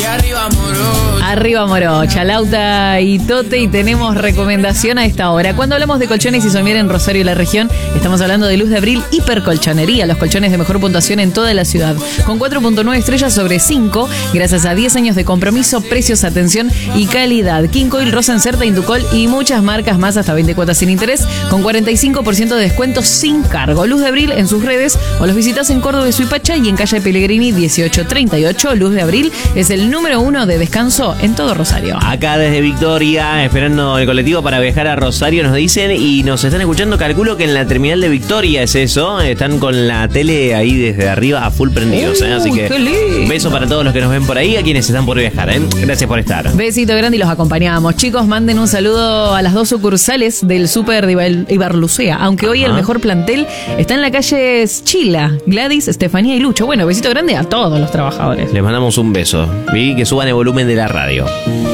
Arriba Morocha, Lauta y Tote, y tenemos recomendación a esta hora. Cuando hablamos de colchones y somier en Rosario y la región, estamos hablando de Luz de Abril Hipercolchonería, los colchones de mejor puntuación en toda la ciudad, con 4.9 estrellas sobre 5, gracias a 10 años de compromiso, precios, atención y calidad. King Coil, Rosencerta, Inducol y muchas marcas más, hasta 20 cuotas sin interés, con 45% de descuento sin cargo. Luz de Abril en sus redes, o los visitas en Córdoba y Suipacha, y en calle Pellegrini 1838. Luz de Abril es el número 1 de descanso en todo Rosario. Acá desde Victoria, esperando el colectivo para viajar a Rosario, nos dicen, y nos están escuchando, calculo que en la terminal de Victoria es eso, están con la tele ahí desde arriba a full prendidos, así que un beso para todos los que nos ven por ahí, a quienes están por viajar, gracias por estar. Besito grande y los acompañamos. Chicos, manden un saludo a las 2 sucursales del Súper de Ibarlucea, aunque hoy el mejor plantel está en la calle Chila, Gladys, Estefanía y Lucho. Bueno, besito grande a todos los trabajadores. Les mandamos un beso y que suban el volumen de la radio.